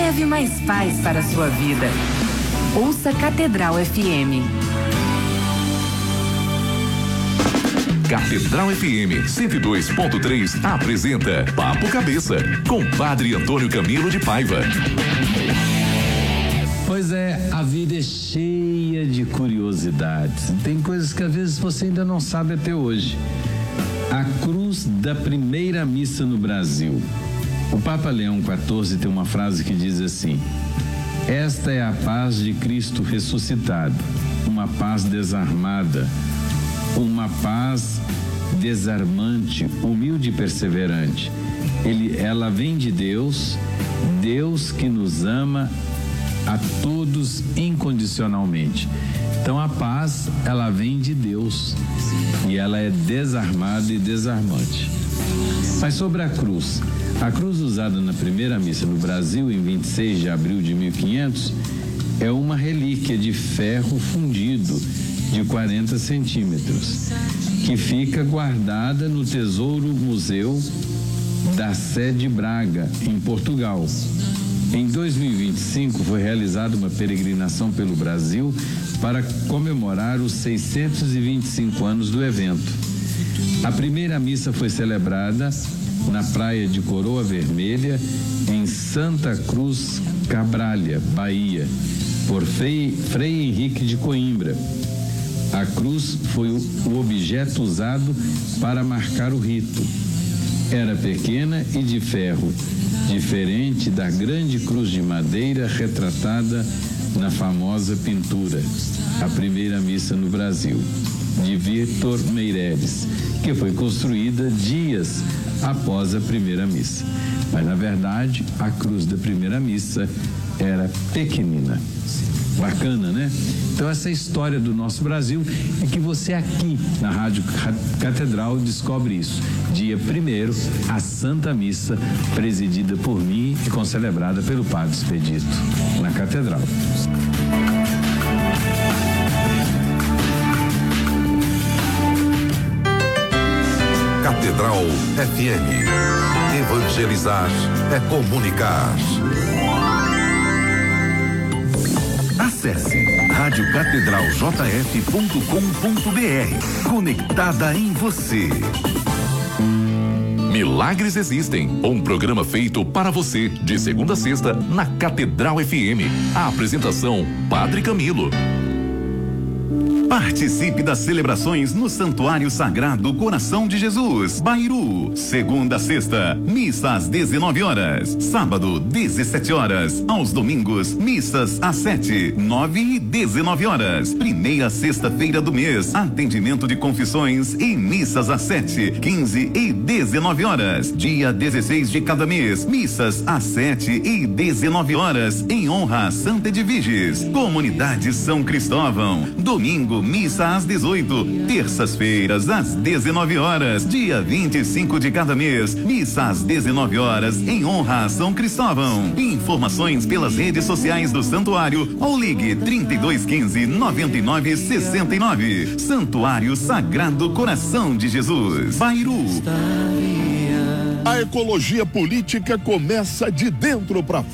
leve mais paz para a sua vida. Ouça Catedral FM. Catedral FM 102.3 apresenta Papo Cabeça com Padre Antônio Camilo de Paiva. Pois é, a vida é cheia de curiosidades. Tem coisas que às vezes você ainda não sabe até hoje. A cruz da primeira missa no Brasil. O Papa Leão XIV tem uma frase que diz assim: esta é a paz de Cristo ressuscitado, uma paz desarmada, uma paz desarmante, humilde e perseverante. Ela vem de Deus, Deus que nos ama a todos incondicionalmente. Então a paz, ela vem de Deus e ela é desarmada e desarmante. Mas sobre a cruz usada na primeira missa no Brasil em 26 de abril de 1500 é uma relíquia de ferro fundido de 40 centímetros que fica guardada no Tesouro Museu da Sé de Braga, em Portugal. Em 2025 foi realizada uma peregrinação pelo Brasil para comemorar os 625 anos do evento. A primeira missa foi celebrada na praia de Coroa Vermelha, em Santa Cruz Cabralha, Bahia, por Frei Henrique de Coimbra. A cruz foi o objeto usado para marcar o rito. Era pequena e de ferro, diferente da grande cruz de madeira retratada na famosa pintura A Primeira Missa no Brasil, de Vítor Meireles, que foi construída dias após a primeira missa. Mas, na verdade, a cruz da primeira missa era pequenina. Bacana, né? Então essa história do nosso Brasil é que você aqui na Rádio Catedral descobre isso. Dia 1º, a Santa Missa, presidida por mim e concelebrada pelo Padre Expedito, na Catedral. Catedral FM. Evangelizar é comunicar. Acesse radiocatedraljf.com.br. Conectada em você. Milagres Existem, um programa feito para você, de segunda a sexta, na Catedral FM. A apresentação, Padre Camilo. Participe das celebrações no Santuário Sagrado Coração de Jesus, Bairu. Segunda a sexta, missa às 19 horas. Sábado, 17 horas. Aos domingos, missas às 7, 9 e 19 horas. Primeira sexta-feira do mês, atendimento de confissões e missas às 7, 15 e 19 horas. Dia 16 de cada mês, missas às 7 e 19 horas, em honra a Santa Edviges. Comunidade São Cristóvão. Domingo, missa às 18, terças-feiras às 19 horas, dia 25 de cada mês, missa às 19 horas, em honra a São Cristóvão. Informações pelas redes sociais do santuário ou ligue 3215-9969. Santuário Sagrado Coração de Jesus, Bairu. A ecologia política começa de dentro para fora.